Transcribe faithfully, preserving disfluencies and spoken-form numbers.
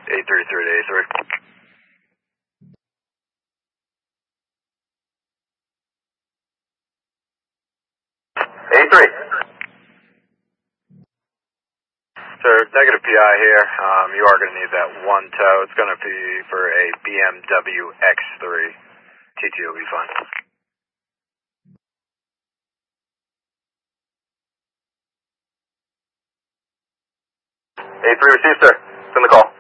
eight three three to A three. A three. Sir, negative P I here. Um, you are going to need that one tow. It's going to be for a B M W X three. T T will be fine. A three received, sir. Send the call.